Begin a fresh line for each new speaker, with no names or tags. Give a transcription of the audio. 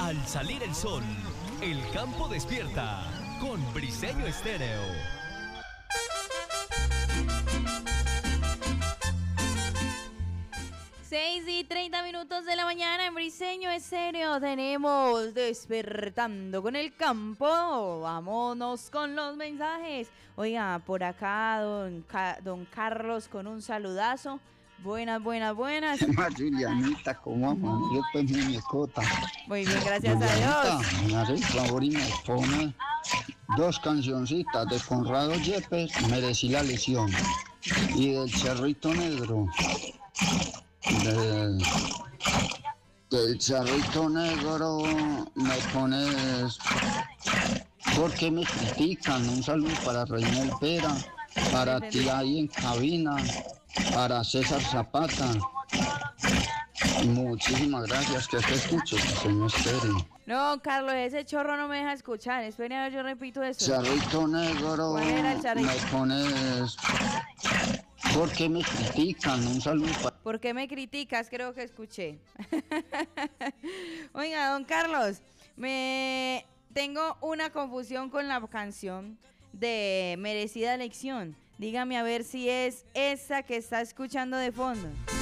Al salir el sol, el campo despierta con Briseño Estéreo.
6:30 de la mañana en Briseño Estéreo tenemos Despertando con el Campo. Vámonos con los mensajes. Oiga, por acá don Carlos con un saludazo. Buenas.
Julianita, ¿cómo amaneció pues mi muñecota?
Muy bien, gracias a Dios.
Me hace el favor y me pone dos cancioncitas de Conrado Yepes, Merecí la lesión, y del Charrito Negro. Del Charrito Negro me pones ¿Por qué me critican? Un saludo para Reynel Vera, para ti ahí en cabina, para César Zapata. Muchísimas gracias, que te escucho, señor Estéreo.
No, Carlos, ese chorro no me deja escuchar. Espere a ver, yo repito eso.
Charrito Negro,
¿cuál era el charrito?
me pones ¿por qué me critican? Un saludo para...
¿Por qué me criticas? Creo que escuché. Oiga, don Carlos, tengo una confusión con la canción de Merecida Lección. Dígame a ver si es esa que está escuchando de fondo.